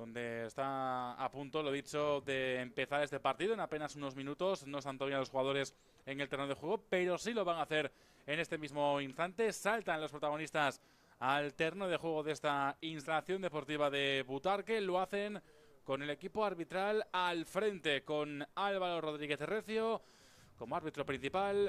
donde está a punto, lo dicho, de empezar este partido en apenas unos minutos. No están todavía los jugadores en el terreno de juego, pero sí lo van a hacer en este mismo instante. Saltan los protagonistas al terreno de juego de esta instalación deportiva de Butarque. Lo hacen con el equipo arbitral al frente, con Álvaro Rodríguez Recio como árbitro principal,